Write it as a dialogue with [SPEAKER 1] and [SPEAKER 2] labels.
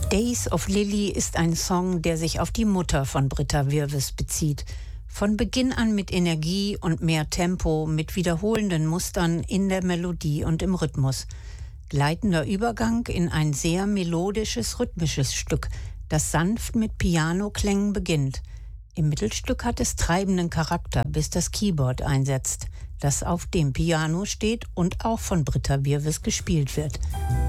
[SPEAKER 1] Days of Lily ist ein Song, der sich auf die Mutter von Britta Wirves bezieht. Von Beginn an mit Energie und mehr Tempo, mit wiederholenden Mustern in der Melodie und im Rhythmus. Gleitender Übergang in ein sehr melodisches, rhythmisches Stück, das sanft mit Pianoklängen beginnt. Im Mittelstück hat es treibenden Charakter, bis das Keyboard einsetzt, das auf dem Piano steht und auch von Britta Wirves gespielt wird.